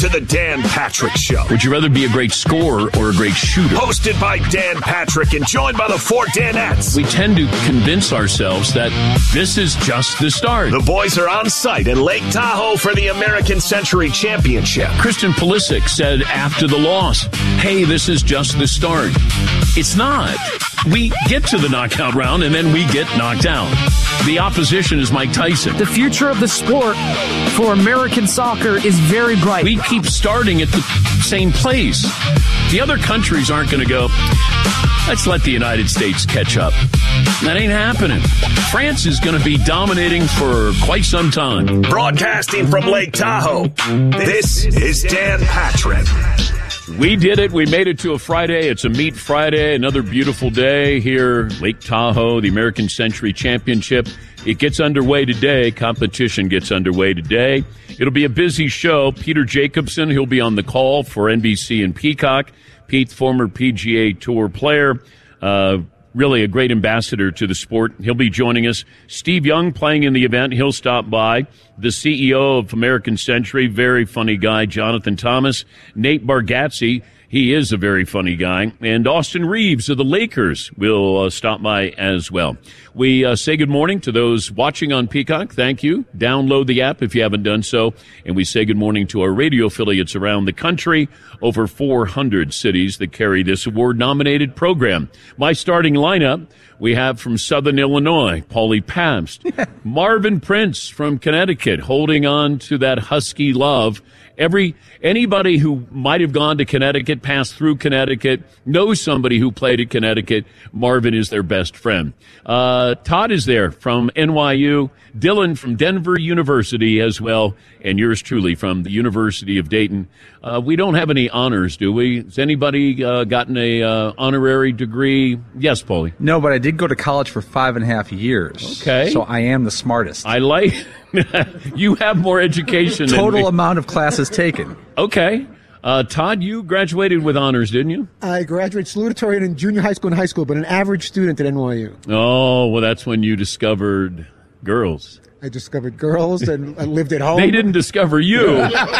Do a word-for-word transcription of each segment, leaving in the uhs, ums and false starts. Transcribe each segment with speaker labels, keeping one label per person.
Speaker 1: to the Dan Patrick Show.
Speaker 2: Would you rather be a great scorer or a great shooter?
Speaker 1: Hosted by Dan Patrick and joined by the four Danettes.
Speaker 2: We tend to convince ourselves that this is just the start.
Speaker 1: The boys are on site in Lake Tahoe for the American Century Championship.
Speaker 2: Christian Pulisic said after the loss, hey, this is just the start. It's not. We get to the knockout round and then we get knocked out. The opposition is Mike Tyson.
Speaker 3: The future of the sport for American soccer is very bright.
Speaker 2: We keep starting at the same place. The other countries aren't going to go, let's let the United States catch up. That ain't happening. France is going to be dominating for quite some time.
Speaker 1: Broadcasting from Lake Tahoe, this is Dan Patrick.
Speaker 2: We did it. We made it to a Friday. It's a Meat Friday, another beautiful day here, Lake Tahoe, the American Century Championship. It gets underway today. Competition gets underway today. It'll be a busy show. Peter Jacobson, he'll be on the call for N B C and Peacock. Pete, former P G A Tour player, uh, really a great ambassador to the sport. He'll be joining us. Steve Young playing in the event. He'll stop by. The C E O of American Century, very funny guy, Jonathan Thomas. Nate Bargatze, he is a very funny guy. And Austin Reeves of the Lakers will uh, stop by as well. We uh, say good morning to those watching on Peacock. Thank you. Download the app if you haven't done so. And we say good morning to our radio affiliates around the country. Over four hundred cities that carry this award-nominated program. My starting lineup, we have from Southern Illinois, Paulie Pabst. Marvin Prince from Connecticut, holding on to that Husky love. Every anybody who might have gone to Connecticut, passed through Connecticut, knows somebody who played at Connecticut. Marvin is their best friend. Uh, Todd is there from N Y U. Dylan from Denver University as well. And yours truly from the University of Dayton. Uh, we don't have any honors, do we? Has anybody uh, gotten a uh, honorary degree? Yes, Paulie.
Speaker 4: No, but I did go to college for five and a half years.
Speaker 2: Okay.
Speaker 4: So I am the smartest.
Speaker 2: I like you have more education.
Speaker 4: Total
Speaker 2: than me.
Speaker 4: amount of classes taken.
Speaker 2: Okay. Uh, Todd, you graduated with honors, didn't you?
Speaker 5: I graduated salutatorian in junior high school and high school, but an average student at N Y U.
Speaker 2: Oh, well, that's when you discovered girls.
Speaker 5: I discovered girls and I lived at home.
Speaker 2: They didn't discover you.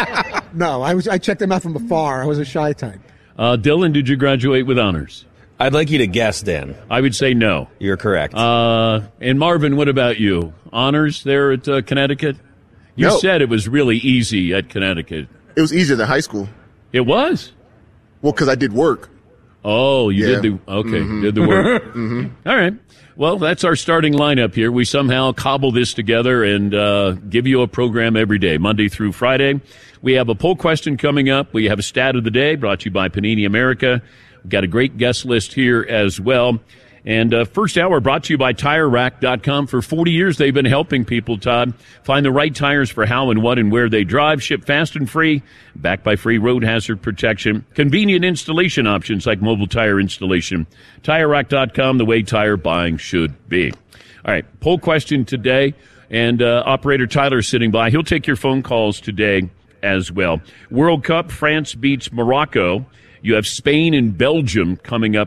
Speaker 5: No, I was. I checked them out from afar. I was a shy type.
Speaker 2: Uh, Dylan, did you graduate with honors?
Speaker 6: I'd like you to guess, Dan.
Speaker 2: I would say no.
Speaker 6: You're correct.
Speaker 2: Uh, and Marvin, what about you? Honors there at uh, Connecticut? You
Speaker 7: No.
Speaker 2: said it was really easy at Connecticut.
Speaker 7: It was easier than high school.
Speaker 2: It was?
Speaker 7: Well, because I did work.
Speaker 2: Oh, you
Speaker 7: Yeah.
Speaker 2: did the okay,
Speaker 7: Mhm.
Speaker 2: did the work.
Speaker 7: Mm-hmm.
Speaker 2: All right. Well, that's our starting lineup here. We somehow cobble this together and uh, give you a program every day, Monday through Friday. We have a poll question coming up. We have a stat of the day brought to you by Panini America. We've got a great guest list here as well. And uh, first hour brought to you by Tire Rack dot com. For forty years, they've been helping people, Todd, find the right tires for how and what and where they drive. Ship fast and free, backed by free road hazard protection. Convenient installation options like mobile tire installation. Tire Rack dot com, the way tire buying should be. All right, poll question today. And uh, Operator Tyler sitting by. He'll take your phone calls today as well. World Cup, France beats Morocco. You have Spain and Belgium coming up